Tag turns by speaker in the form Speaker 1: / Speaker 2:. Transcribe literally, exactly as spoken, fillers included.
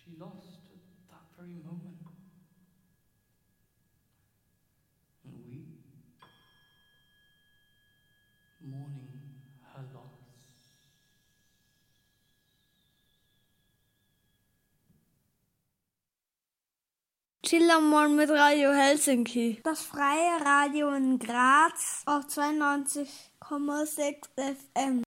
Speaker 1: she lost at that very moment. And we, mourning her loss.
Speaker 2: Chillermorgen mit Radio Helsinki. Das freie Radio in Graz auf zweiundneunzig Komma sechs F M.